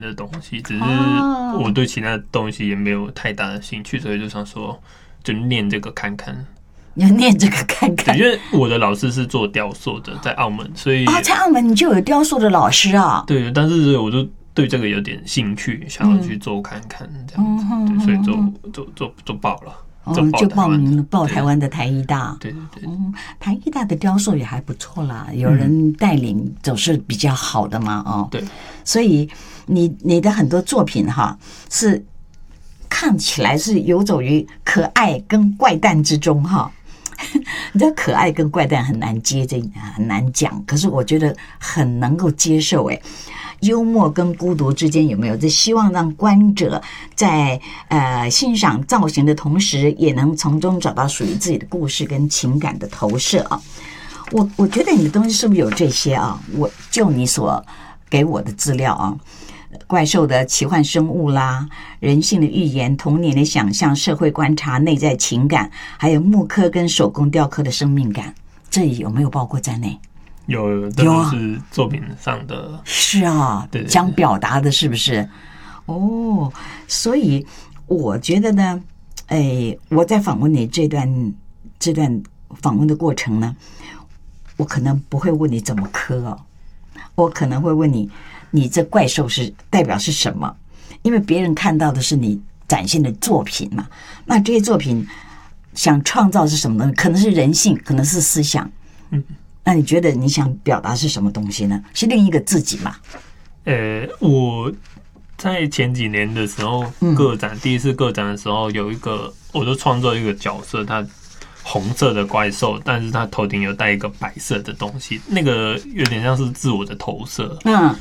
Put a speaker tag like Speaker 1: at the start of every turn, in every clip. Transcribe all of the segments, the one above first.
Speaker 1: 的东西，只是我对其他东西也没有太大的兴趣，所以就想说就念这个看看。
Speaker 2: 你要念这个看看，
Speaker 1: 因为我的老师是做雕塑的，在澳门，所以
Speaker 2: 在澳门你就有雕塑的老师啊？
Speaker 1: 对，但是我就对这个有点兴趣，想要去做看看这样子，对，所以就报了。
Speaker 2: 就报名了，报台湾的台艺大。
Speaker 1: 对对对，
Speaker 2: 台艺大的雕塑也还不错啦，有人带领总是比较好的嘛，
Speaker 1: 对，
Speaker 2: 所以你的很多作品哈是看起来是游走于可爱跟怪诞之中哈。你知道可爱跟怪诞很难接，这很难讲，可是我觉得很能够接受哎。幽默跟孤独之间有没有？这希望让观者在欣赏造型的同时，也能从中找到属于自己的故事跟情感的投射啊。我觉得你的东西是不是有这些啊？我就你所给我的资料啊，怪兽的奇幻生物啦，人性的寓言，童年的想象，社会观察，内在情感，还有木刻跟手工雕刻的生命感，这里有没有包括在内？
Speaker 1: 有，这都是作品上的。
Speaker 2: 是啊，对，想表达的是不是？所以我觉得呢，我在访问你这段访问的过程呢，我可能不会问你怎么刻我可能会问你这怪兽是代表是什么？因为别人看到的是你展现的作品嘛，那这些作品想创造是什么呢？可能是人性，可能是思想。那你觉得你想表达是什么东西呢？是另一个自己吗？
Speaker 1: 我在前几年的时候个展，第一次个展的时候，有一个我就创作一个角色，它红色的怪兽，但是它头顶有戴一个白色的东西，那个有点像是自我的投射。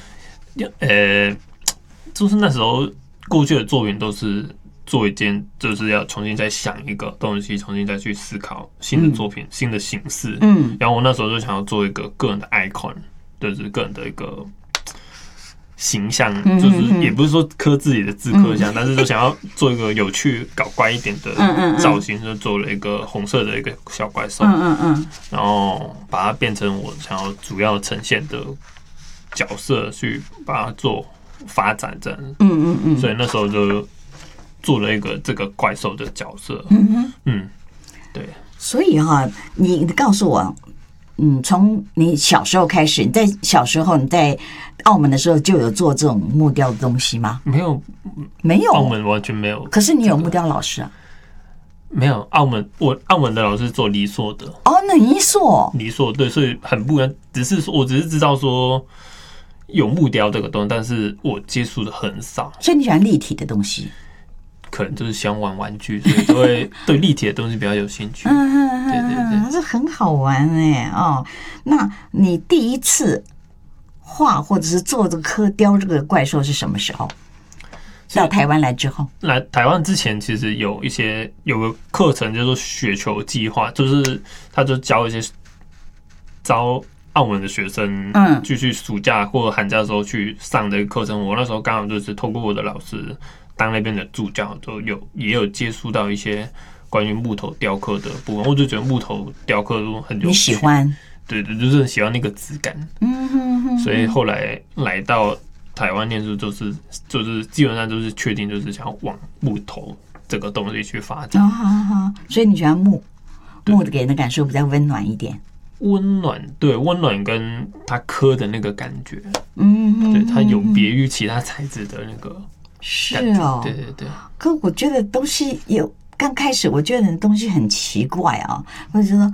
Speaker 1: 就是那时候过去的作品都是做一件，就是要重新再想一个东西，重新再去思考新的作品、新的形式。然后我那时候就想要做一个个人的 icon， 就是个人的一个形象，就是也不是说刻自己的字刻像，但是就想要做一个有趣、搞怪一点的造型，就做了一个红色的一个小怪兽。然后把它变成我想要主要呈现的角色，去把它做发展这样。所以那时候就做了一个这个怪兽的角色。对。所
Speaker 2: 以你告诉我，从你小时候开始，你在小时候你在澳门的时候就有做这种木雕的东西吗？
Speaker 1: 没有，澳门完全没有。
Speaker 2: 可是你有木雕老师啊？
Speaker 1: 没有，澳门的老师做泥塑的。
Speaker 2: 那泥塑
Speaker 1: 对，所以很不一样。我只是知道说有木雕这个东西，但是我接触的很少。
Speaker 2: 所以你喜欢立体的东西？
Speaker 1: 可能就是想玩玩具，所以就会对立体的东西比较有兴趣。对，
Speaker 2: 这很好玩那你第一次画或者是做这个雕这个怪兽是什么时候？到台湾来之后？
Speaker 1: 来台湾之前，其实有个课程叫做雪球计划，就是他就教一些招澳门的学生，继续暑假或者寒假的时候去上的课程。我那时候刚好就是透过我的老师当那边的助教，也有接触到一些关于木头雕刻的部分。我就觉得木头雕刻都很有趣，
Speaker 2: 你喜欢？
Speaker 1: 对，就是很喜欢那个质感。所以后来来到台湾念书，就是基本上就是确定就是想要往木头这个东西去发展。
Speaker 2: 所以你喜欢木的给人的感受比较温暖一点。
Speaker 1: 温暖跟它刻的那个感觉，对，它有别于其他材质的那个感觉。对。
Speaker 2: 可我觉得东西刚开始我觉得东西很奇怪或者说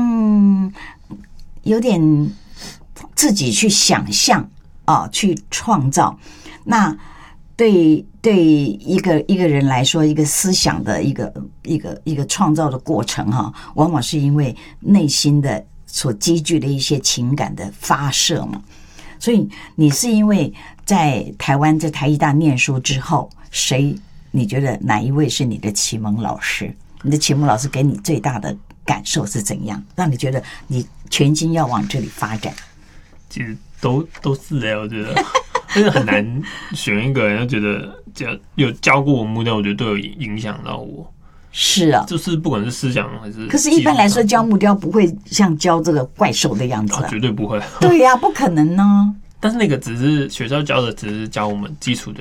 Speaker 2: 有点自己去想象去创造。那对一个人来说，一个思想的一个创造的过程往往是因为内心的所积聚的一些情感的发射嘛。所以你是因为在台湾在台艺大念书之后，你觉得哪一位是你的启蒙老师？你的启蒙老师给你最大的感受是怎样，让你觉得你全心要往这里发展？
Speaker 1: 其实都是我觉得真的很难选一个人，就觉得有教过我木雕，我觉得都有影响到我。
Speaker 2: 是啊，
Speaker 1: 就是不管是思想还是，
Speaker 2: 可是一般来说教木雕不会像教这个怪兽的样子
Speaker 1: 绝对不会。
Speaker 2: 对呀，不可能呢。
Speaker 1: 但是那个只是学校教的，只是教我们基础的